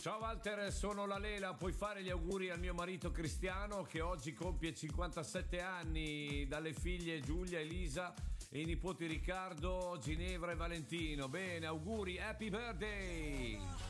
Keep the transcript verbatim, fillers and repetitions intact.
Ciao Walter, sono la Lela, puoi fare gli auguri al mio marito Cristiano che oggi compie cinquantasette anni, dalle figlie Giulia, Elisa e i nipoti Riccardo, Ginevra e Valentino. Bene, auguri, happy birthday!